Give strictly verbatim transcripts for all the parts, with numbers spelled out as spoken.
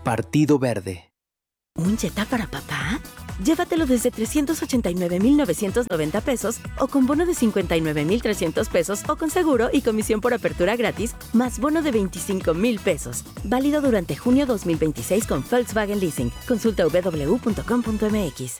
Partido Verde. ¿Un Jetta para papá? Llévatelo desde trescientos ochenta y nueve mil novecientos noventa pesos o con bono de cincuenta y nueve mil trescientos pesos o con seguro y comisión por apertura gratis, más bono de veinticinco mil pesos. Válido durante junio dos mil veintiséis con Volkswagen Leasing. Consulta doble u doble u doble u punto com punto m x.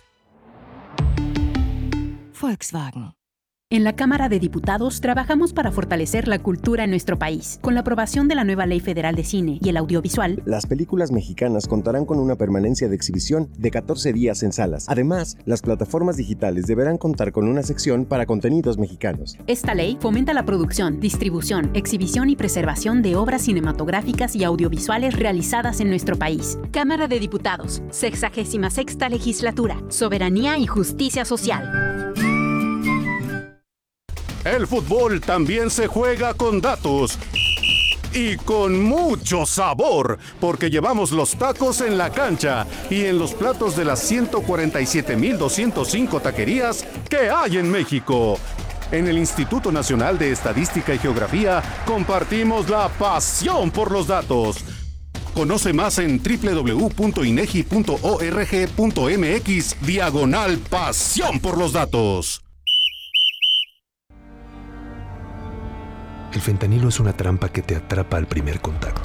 Volkswagen. En la Cámara de Diputados trabajamos para fortalecer la cultura en nuestro país. Con la aprobación de la nueva Ley Federal de Cine y el Audiovisual, las películas mexicanas contarán con una permanencia de exhibición de catorce días en salas. Además, las plataformas digitales deberán contar con una sección para contenidos mexicanos. Esta ley fomenta la producción, distribución, exhibición y preservación de obras cinematográficas y audiovisuales realizadas en nuestro país. Cámara de Diputados, sexagésima sexta Legislatura, Soberanía y Justicia Social. El fútbol también se juega con datos y con mucho sabor, porque llevamos los tacos en la cancha y en los platos de las ciento cuarenta y siete mil doscientos cinco taquerías que hay en México. En el Instituto Nacional de Estadística y Geografía compartimos la pasión por los datos. Conoce más en doble u doble u doble u punto inegi punto org punto mx diagonal pasión por los datos. El fentanilo es una trampa que te atrapa al primer contacto.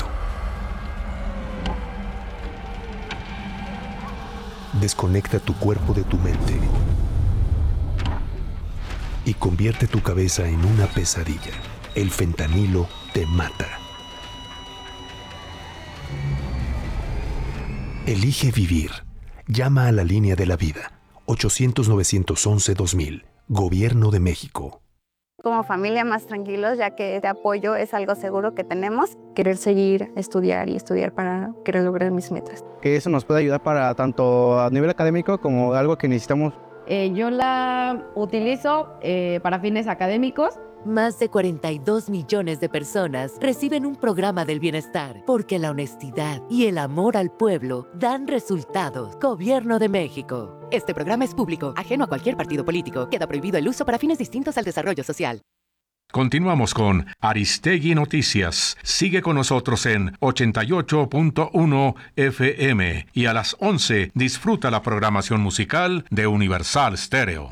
Desconecta tu cuerpo de tu mente y convierte tu cabeza en una pesadilla. El fentanilo te mata. Elige vivir. Llama a la línea de la vida. ochocientos, novecientos once, dos mil. Gobierno de México. Como familia más tranquilos, ya que este apoyo es algo seguro que tenemos. Querer seguir, estudiar y estudiar para querer lograr mis metas. Que eso nos puede ayudar para tanto a nivel académico como algo que necesitamos. Eh, yo la utilizo eh, para fines académicos. Más de cuarenta y dos millones de personas reciben un programa del bienestar porque la honestidad y el amor al pueblo dan resultados. Gobierno de México. Este programa es público, ajeno a cualquier partido político. Queda prohibido el uso para fines distintos al desarrollo social. Continuamos con Aristegui Noticias. Sigue con nosotros en ochenta y ocho punto uno F M y a las once disfruta la programación musical de Universal Stereo.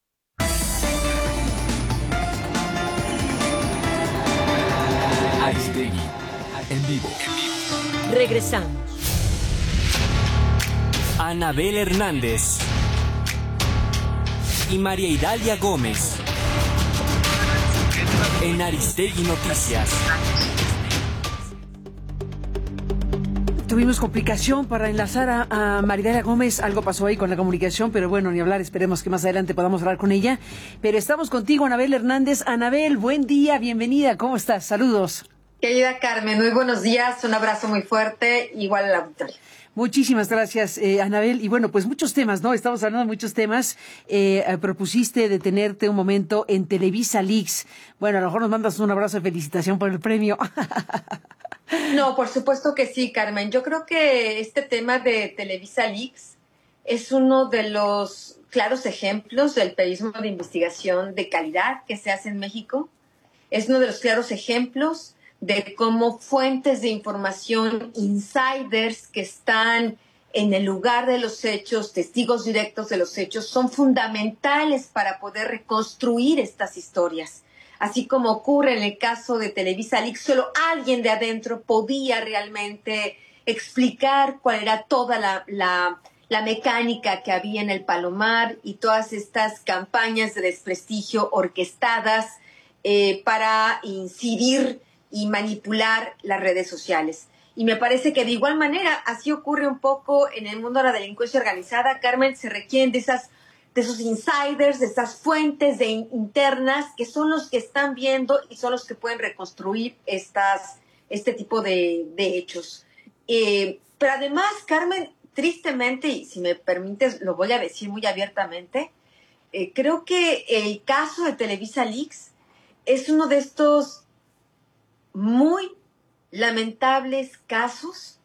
Aristegui, en vivo. Regresamos. Anabel Hernández y María Idalia Gómez en Aristegui Noticias. Tuvimos complicación para enlazar a, a María Gómez, algo pasó ahí con la comunicación, pero bueno, ni hablar, esperemos que más adelante podamos hablar con ella. Pero estamos contigo, Anabel Hernández. Anabel, buen día, bienvenida, ¿cómo estás? Saludos. Querida Carmen, muy buenos días, un abrazo muy fuerte, igual a la auditoría. Muchísimas gracias, eh, Anabel. Y bueno, pues muchos temas, ¿no? Estamos hablando de muchos temas. Eh, eh, propusiste detenerte un momento en Televisa Leaks. Bueno, a lo mejor nos mandas un abrazo de felicitación por el premio. No, por supuesto que sí, Carmen. Yo creo que este tema de Televisa Leaks es uno de los claros ejemplos del periodismo de investigación de calidad que se hace en México. Es uno de los claros ejemplos de cómo fuentes de información, insiders que están en el lugar de los hechos, testigos directos de los hechos, son fundamentales para poder reconstruir estas historias. Así como ocurre en el caso de Televisa Leaks, solo alguien de adentro podía realmente explicar cuál era toda la, la, la mecánica que había en el Palomar y todas estas campañas de desprestigio orquestadas eh, para incidir y manipular las redes sociales. Y me parece que de igual manera así ocurre un poco en el mundo de la delincuencia organizada. Carmen, se requieren de esas de esos insiders, de esas fuentes de internas que son los que están viendo y son los que pueden reconstruir estas, este tipo de, de hechos. Eh, pero además, Carmen, tristemente, y si me permites, lo voy a decir muy abiertamente, eh, creo que el caso de Televisa Leaks es uno de estos muy lamentables casos,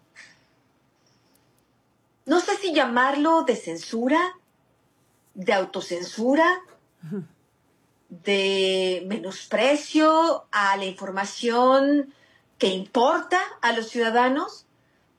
no sé si llamarlo de censura, de autocensura, de menosprecio a la información que importa a los ciudadanos,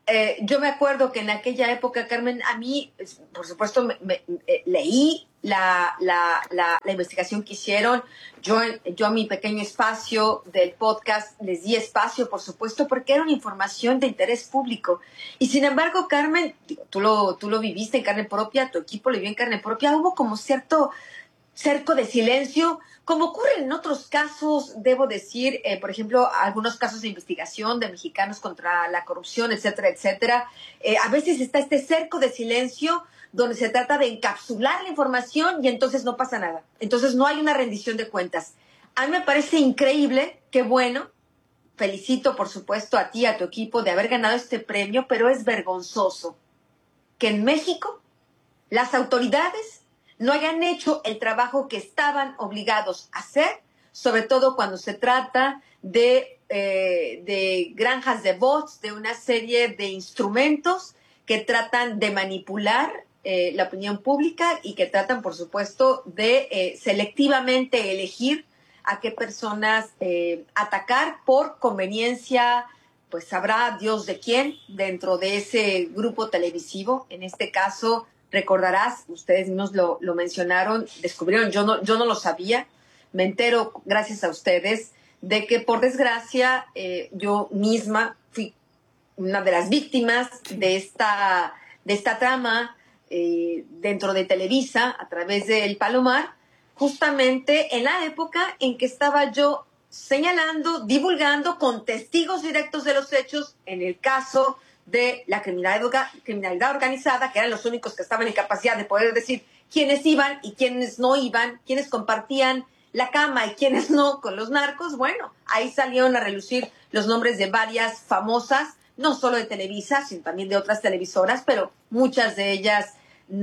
Eh, yo me acuerdo que en aquella época, Carmen, a mí, por supuesto, me, me, eh, leí la, la, la, la investigación que hicieron. Yo, yo a mi pequeño espacio del podcast les di espacio, por supuesto, porque era una información de interés público. Y sin embargo, Carmen, tú lo, tú lo viviste en carne propia, tu equipo lo vivió en carne propia, hubo como cierto cerco de silencio, como ocurre en otros casos, debo decir, eh, por ejemplo, algunos casos de investigación de mexicanos contra la corrupción, etcétera, etcétera. Eh, a veces está este cerco de silencio donde se trata de encapsular la información y entonces no pasa nada. Entonces no hay una rendición de cuentas. A mí me parece increíble, qué bueno. Felicito, por supuesto, a ti, a tu equipo de haber ganado este premio, pero es vergonzoso que en México las autoridades no hayan hecho el trabajo que estaban obligados a hacer, sobre todo cuando se trata de, eh, de granjas de bots, de una serie de instrumentos que tratan de manipular eh, la opinión pública y que tratan, por supuesto, de eh, selectivamente elegir a qué personas eh, atacar por conveniencia, pues sabrá Dios de quién, dentro de ese grupo televisivo. En este caso, recordarás, ustedes mismos lo, lo mencionaron, descubrieron, yo no, yo no lo sabía, me entero gracias a ustedes de que por desgracia eh, yo misma fui una de las víctimas de esta, de esta trama eh, dentro de Televisa a través del Palomar, justamente en la época en que estaba yo señalando, divulgando con testigos directos de los hechos en el caso de la criminalidad, criminalidad organizada, que eran los únicos que estaban en capacidad de poder decir quiénes iban y quiénes no iban, quiénes compartían la cama y quiénes no con los narcos. Bueno, ahí salieron a relucir los nombres de varias famosas, no solo de Televisa, sino también de otras televisoras, pero muchas de ellas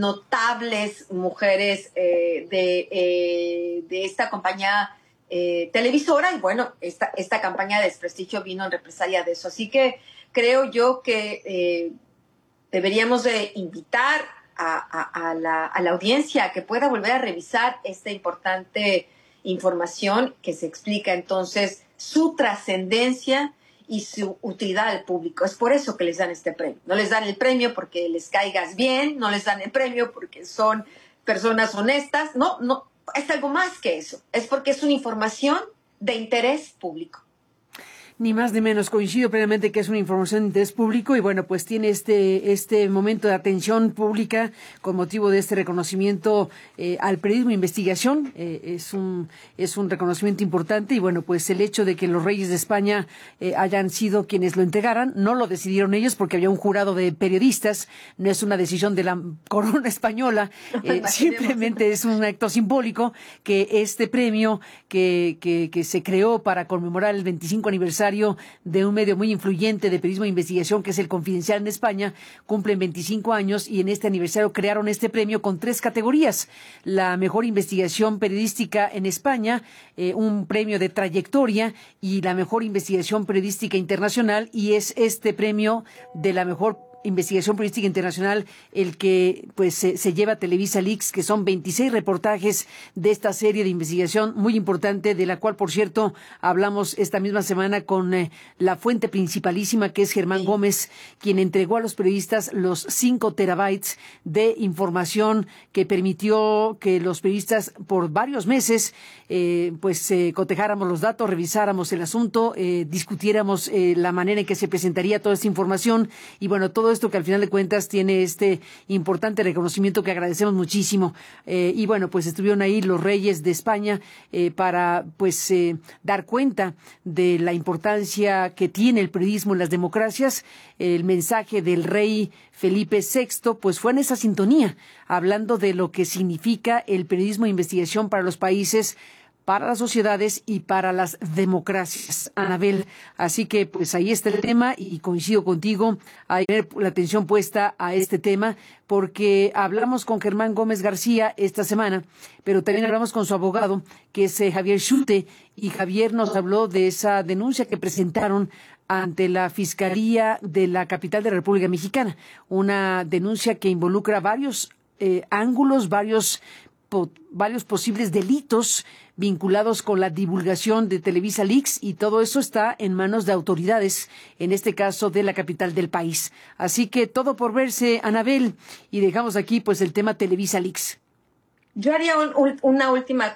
notables mujeres eh, de, eh, de esta compañía eh, televisora. Y bueno, esta, esta campaña de desprestigio vino en represalia de eso. Así que creo yo que eh, deberíamos de invitar a, a, a, la, a la audiencia a que pueda volver a revisar esta importante información que se explica entonces su trascendencia y su utilidad al público. Es por eso que les dan este premio. No les dan el premio porque les caigas bien, no les dan el premio porque son personas honestas. No, no, es algo más que eso. Es porque es una información de interés público. Ni más ni menos, coincido plenamente que es una información de interés público y bueno, pues tiene este este momento de atención pública con motivo de este reconocimiento eh, al periodismo de investigación. Eh, es un es un reconocimiento importante y bueno, pues el hecho de que los reyes de España eh, hayan sido quienes lo entregaran, no lo decidieron ellos porque había un jurado de periodistas, no es una decisión de la corona española, eh, simplemente es un acto simbólico que este premio que, que, que se creó para conmemorar el veinticinco aniversario de un medio muy influyente de periodismo de investigación que es el Confidencial en España, cumplen veinticinco años y en este aniversario crearon este premio con tres categorías: la mejor investigación periodística en España, eh, un premio de trayectoria y la mejor investigación periodística internacional, y es este premio de la mejor investigación periodística internacional el que pues se, se lleva Televisa Leaks, que son veintiséis reportajes de esta serie de investigación muy importante, de la cual, por cierto, hablamos esta misma semana con eh, la fuente principalísima, que es Germán Gómez, quien entregó a los periodistas los cinco terabytes de información que permitió que los periodistas por varios meses eh, pues eh, cotejáramos los datos, revisáramos el asunto, eh, discutiéramos eh, la manera en que se presentaría toda esta información y bueno, todo esto que al final de cuentas tiene este importante reconocimiento que agradecemos muchísimo. Eh, y bueno, pues estuvieron ahí los reyes de España eh, para pues eh, dar cuenta de la importancia que tiene el periodismo en las democracias. El mensaje del rey Felipe sexto pues fue en esa sintonía, hablando de lo que significa el periodismo de investigación para los países, para las sociedades y para las democracias, Anabel. Así que pues ahí está el tema y coincido contigo, hay que tener la atención puesta a este tema porque hablamos con Germán Gómez García esta semana, pero también hablamos con su abogado, que es eh, Javier Schute, y Javier nos habló de esa denuncia que presentaron ante la Fiscalía de la capital de la República Mexicana, una denuncia que involucra varios eh, ángulos, varios po- varios posibles delitos vinculados con la divulgación de Televisa Leaks, y todo eso está en manos de autoridades, en este caso de la capital del país. Así que todo por verse, Anabel, y dejamos aquí pues el tema Televisa Leaks. Yo haría un, un, una última